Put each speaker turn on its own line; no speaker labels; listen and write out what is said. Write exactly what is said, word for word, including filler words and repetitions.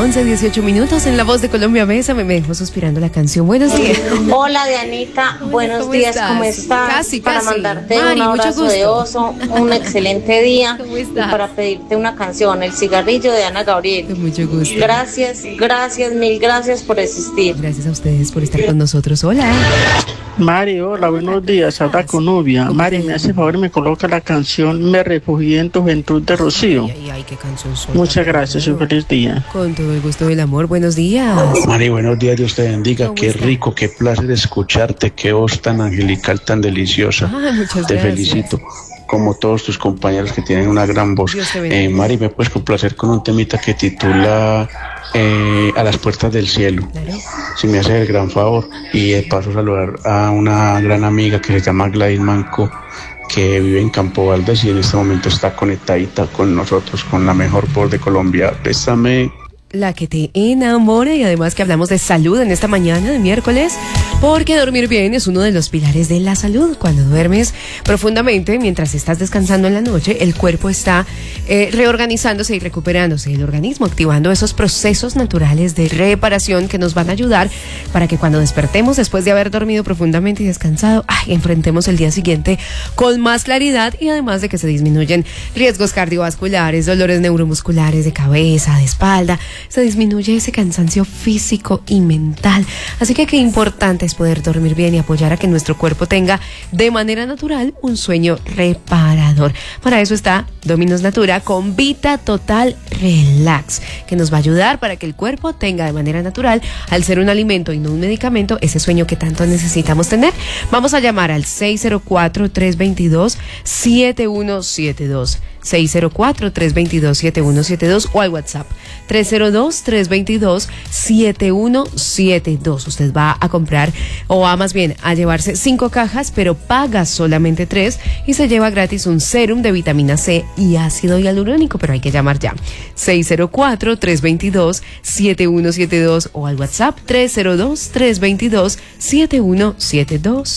once, dieciocho minutos en La Voz de Colombia. Bésame, me dejó suspirando la canción. Buenos días.
Hola, Dianita. Buenos
¿Cómo
días,
estás?
¿cómo estás?
Casi,
para
casi.
mandarte
Mari,
un
mucho
abrazo
gusto.
de oso, un excelente día.
¿Cómo
Y
estás?
para pedirte una canción, El cigarrillo de Ana Gabriel.
Con mucho gusto.
Gracias, gracias, mil gracias por existir.
Gracias a ustedes por estar con nosotros. Hola.
Mari, hola, buenos días, habla con Nubia. Mari, me hace favor y me coloca la canción Me refugié en tu juventud de Rocío.
Ay, ay, ay, qué canción son.
Muchas gracias y un feliz día.
Con todo el gusto del amor. Buenos días.
Mari, buenos días, Dios te bendiga.
¿Cómo
Qué
está?
rico, qué placer escucharte, qué voz tan angelical, tan deliciosa.
Ay, muchas
Te
gracias.
felicito, como todos tus compañeros que tienen una gran voz.
Dios te bendiga.
Eh, Mari, ¿me puedes complacer con un temita que titula eh, A las puertas del cielo?
Claro.
Si me haces el gran favor. Y de paso saludar a una gran amiga que se llama Gladys Manco, que vive en Campo Valdés y en este momento está conectadita con nosotros, con la mejor voz de Colombia. Bésame.
La que te enamora, y además que hablamos de salud en esta mañana de miércoles, porque dormir bien es uno de los pilares de la salud. Cuando duermes profundamente, mientras estás descansando en la noche, el cuerpo está eh, reorganizándose y recuperándose, el organismo activando esos procesos naturales de reparación que nos van a ayudar para que cuando despertemos después de haber dormido profundamente y descansado, ay, enfrentemos el día siguiente con más claridad, y además de que se disminuyen riesgos cardiovasculares, dolores neuromusculares de cabeza, de espalda. Se disminuye ese cansancio físico y mental. Así que qué importante es poder dormir bien y apoyar a que nuestro cuerpo tenga de manera natural un sueño reparador. Para eso está Dominos Natura con Vita Total Relax, que nos va a ayudar para que el cuerpo tenga de manera natural, al ser un alimento y no un medicamento, ese sueño que tanto necesitamos tener. Vamos a llamar al seis cero cuatro, tres dos dos, siete uno siete dos. seis cero cuatro, tres dos dos, siete uno siete dos o al WhatsApp tres cero dos, tres dos dos, siete uno siete dos. Usted va a comprar, o va más bien a llevarse cinco cajas, pero paga solamente tres y se lleva gratis un sérum de vitamina C y ácido hialurónico, pero hay que llamar ya. seis cero cuatro, tres dos dos, siete uno siete dos o al WhatsApp tres cero dos, tres dos dos, siete uno siete dos.